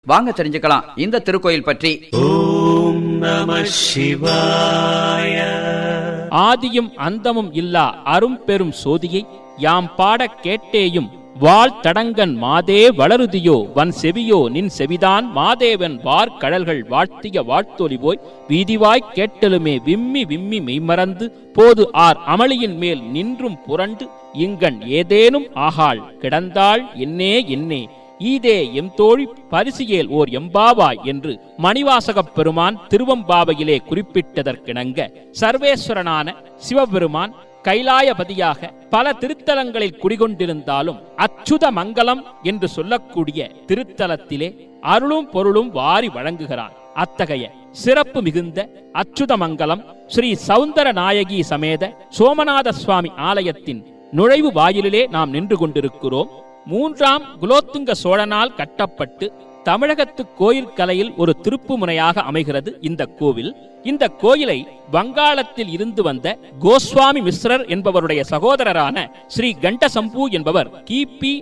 வாங்க தெரிஞ்சுக்கலாம் இந்த திருக்கோயில் பற்றி. ஓம் நம சிவாய. ஆதியும் அந்தமும் இல்லா அரும்பெரும் சோதியை யாம் பாட கேட்டேயும் வாழ் தடங்கன் மாதே வளருதியோ வன் செவியோ நின் செவிதான் மாதேவன் வார் கடல்கள் வாழ்த்திய வாழ்த்தொலி போய் வீதிவாய் கேட்டலுமே விம்மி விம்மி மெய்மறந்து போது ஆர் அமளியின் மேல் நின்றும் புரண்டு இங்கண் ஏதேனும் ஆகாள் கிடந்தாள் என்னே என்னே ஈதே எம் தோழி பரிசியேல் ஓர் எம்பாவாய் என்று மணிவாசகப் பெருமான் திருவம்பாவையிலே குறிப்பிட்டதற்கிணங்க சர்வேஸ்வரனான சிவபெருமான் கைலாயபதியாக பல திருத்தலங்களில் குடிகொண்டிருந்தாலும் அச்சுத மங்கலம் என்று சொல்லக்கூடிய திருத்தலத்திலே அருளும் பொருளும் வாரி வழங்குகிறான். அத்தகைய சிறப்பு மிகுந்த அச்சுதமங்கலம் ஸ்ரீ சௌந்தர நாயகி சமேத சோமநாத சுவாமி ஆலயத்தின் நுழைவு வாயிலிலே நாம் நின்று கொண்டிருக்கிறோம். 3ஆம் குலோத்துங்க சோழனால் கட்டப்பட்டு தமிழகத்து கோயில் கலையில் ஒரு திருப்பு முனையாக அமைகிறது இந்த கோவில். இந்த கோயிலை வங்காளத்தில் இருந்து வந்த கோஸ்வாமி மிஸ்ரர் என்பவருடைய சகோதரரான ஸ்ரீ கண்டசம்பு என்பவர் கிபி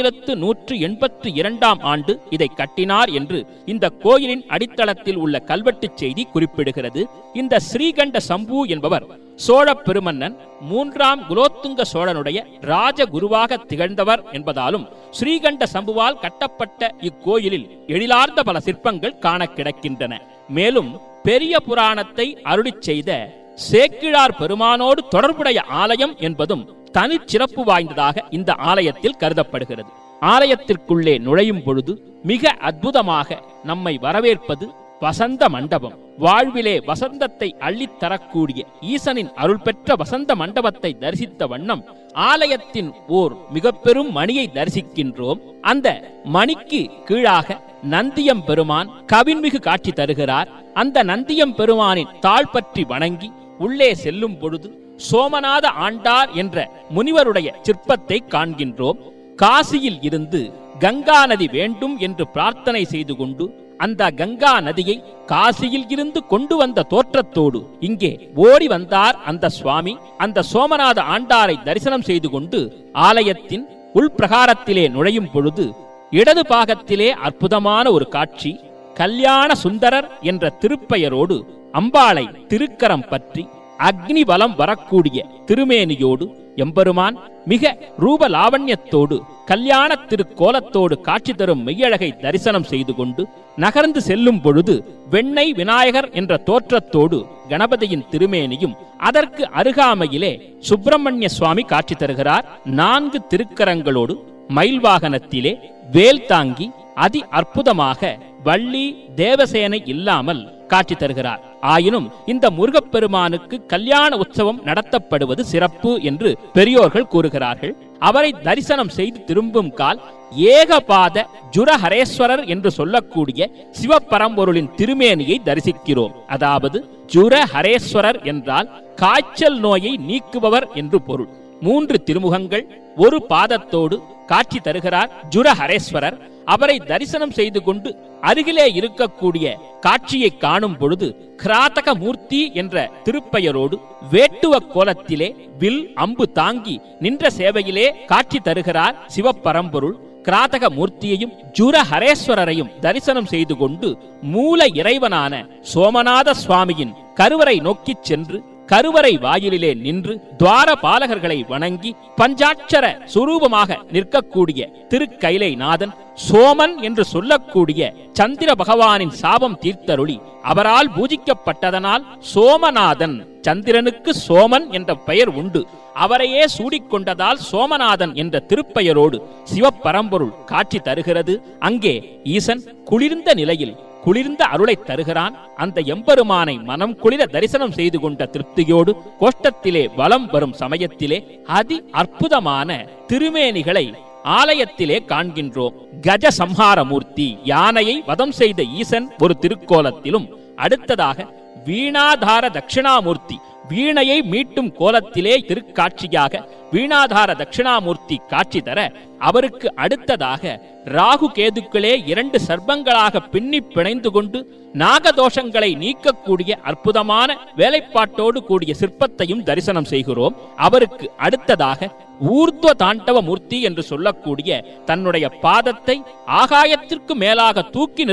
1182 ஆண்டு இதை கட்டினார் என்று இந்த கோயிலின் அடித்தளத்தில் உள்ள கல்வெட்டுச் செய்தி குறிப்பிடுகிறது. இந்த ஸ்ரீகண்ட சம்பு என்பவர் சோழ பெருமன்னன் 3ஆம் குலோத்துங்க சோழனுடைய ராஜகுருவாக திகழ்ந்தவர் என்பதாலும் ஸ்ரீகண்ட சம்புவால் கட்டப்பட்ட இக்கோயிலில் எழிலார்ந்த பல சிற்பங்கள் காண கிடக்கின்றன. மேலும் பெரிய புராணத்தை அருளிச் செய்த சேக்கிழார் பெருமானோடு தொடர்புடைய ஆலயம் என்பதும் தனிச்சிறப்பு வாய்ந்ததாக இந்த ஆலயத்தில் கருதப்படுகிறது. ஆலயத்திற்குள்ளே நுழையும் பொழுது மிக அற்புதமாக நம்மை வரவேற்பது வசந்த மண்டபம். வாழ்விலே வசந்தத்தை அள்ளித்தரக்கூடிய ஈசனின் அருள் பெற்ற வசந்த மண்டபத்தை தரிசித்த வண்ணம் ஆலயத்தின் ஓர் மிக பெரும் மணியை தரிசிக்கின்றோம். அந்த மணிக்கு கீழாக நந்தியம் பெருமான் கவின்மிகு காட்சி தருகிறார். அந்த நந்தியம் பெருமானின் தாழ் பற்றி வணங்கி உள்ளே செல்லும் பொழுது சோமநாத ஆண்டார் என்ற முனிவருடைய சிற்பத்தை காண்கின்றோம். காசியில் இருந்து கங்கா நதி வேண்டும் என்று பிரார்த்தனை செய்து கொண்டு அந்த கங்கா நதியை காசியில் இருந்து கொண்டு வந்த தோற்றத்தோடு இங்கே ஓடி வந்தார் அந்த சுவாமி. அந்த சோமநாத ஆண்டாரை தரிசனம் செய்து கொண்டு ஆலயத்தின் உள்பிரகாரத்திலே நுழையும் பொழுது இடது பாகத்திலே அற்புதமான ஒரு காட்சி. கல்யாண சுந்தரர் என்ற திருப்பெயரோடு அம்பாளை திருக்கரம் பற்றி அக்னி வலம் வரக்கூடிய திருமேனியோடு எம்பெருமான் மிக ரூப லாவண்யத்தோடு கல்யாண திருக்கோலத்தோடு காட்சி தரும் மெய்யழகை தரிசனம் செய்து கொண்டு நகர்ந்து செல்லும் பொழுது வெண்ணெய் விநாயகர் என்ற தோற்றத்தோடு கணபதியின் திருமேனியும் அதற்கு அருகாமையிலே சுப்பிரமணிய சுவாமி காட்சி தருகிறார். 4 திருக்கரங்களோடு மயில் வாகனத்திலே வேல் தாங்கி அதி அற்புதமாக வள்ளி தேவசேனை இல்லாமல் காட்சி தருகிறார். ஆயினும் இந்த முருகப்பெருமானுக்கு கல்யாண உற்சவம் நடத்தப்படுவது சிறப்பு என்று பெரியோர்கள் கூறுகிறார்கள். அவரை தரிசனம் செய்து திரும்பும் கால் ஏகபாத ஜுரஹரேஸ்வரர் என்று சொல்லக்கூடிய சிவபரம்பொருளின் திருமேனியை தரிசிக்கிறோம். அதாவது ஜுரஹரேஸ்வரர் என்றால் காய்ச்சல் நோயை நீக்குபவர் என்று பொருள். 3 திருமுகங்கள் ஒரு பாதத்தோடு காட்சி தருகிறார் ஜுரஹரேஸ்வரர். அவரை தரிசனம் செய்து கொண்டு அருகிலே இருக்கக்கூடிய காட்சியை காணும் பொழுது கிராதக மூர்த்தி என்ற திருப்பெயரோடு வேட்டுவ கோலத்திலே வில் அம்பு தாங்கி நின்ற சேவையிலே காட்சி தருகிறார் சிவபரம்பொருள். கிராதக மூர்த்தியையும் ஜுரஹரேஸ்வரரையும் தரிசனம் செய்து கொண்டு மூல இறைவனான சோமநாத சுவாமியின் கருவறை நோக்கிச் சென்று கருவறை வாயிலிலே நின்று துவார பாலகர்களை வணங்கி பஞ்சாட்சர சுரூபமாக நிற்கக்கூடிய திருக்கைலை நாதன் சோமன் என்று சொல்லக்கூடிய சந்திர பகவானின் சாபம் தீர்த்தருளி அவரால் பூஜிக்கப்பட்டதனால் சோமநாதன், சந்திரனுக்கு சோமன் என்ற பெயர் உண்டு, அவரையே சூடிக்கொண்டதால் சோமநாதன் என்ற திருப்பெயரோடு சிவபரம்பொருள் காட்சி தருகிறது. அங்கே ஈசன் குளிர்ந்த நிலையில் குளிர்ந்த அருளை தருகிறான். அந்த எம்பெருமானை மனம் குளிர தரிசனம் செய்து கொண்ட திருப்தியோடு கோஷ்டத்திலே வலம் வரும் சமயத்திலே அதி அற்புதமான திருமேனிகளை ஆலயத்திலே காண்கின்றோம். கஜ சம்ஹாரமூர்த்தி, யானையை வதம் செய்த ஈசன் ஒரு திருக்கோலத்திலும், அடுத்ததாக வீணாதார தட்சிணாமூர்த்தி, வீணையை மீட்டும் கோலத்திலே திருக்காட்சியாக வீணாதார தட்சிணாமூர்த்தி காட்சி தர, அவருக்கு அடுத்ததாக ராகு கேதுக்களே 2 சர்ப்பங்களாக பின்னி பிணைந்து கொண்டு நாகதோஷங்களை நீக்கக்கூடிய அற்புதமான வேலைப்பாட்டோடு கூடிய சிற்பத்தையும் தரிசனம் செய்கிறோம். அவருக்கு அடுத்ததாக ஊர்த்வ தாண்டவ மூர்த்தி என்று சொல்லக்கூடிய தன்னுடைய பாதத்தை ஆகாயத்திற்கு மேலாக தூக்கி